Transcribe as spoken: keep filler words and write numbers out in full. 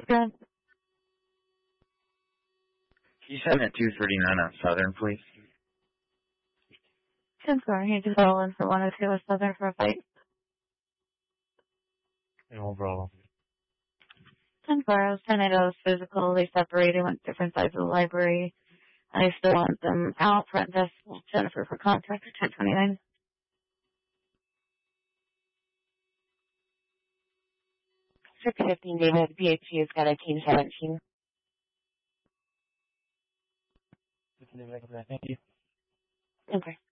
Good. Can you send at two thirty-nine on Southern, please? ten four, you just roll in for one oh two with Southern for a fight. No problem. ten four, I was tornadoes physical. They separated, went different sides of the library. I still want them out front desk. Jennifer for contact for ten twenty-nine. six fifteen, David. B H G has got a team seventeen. Thank you. Okay.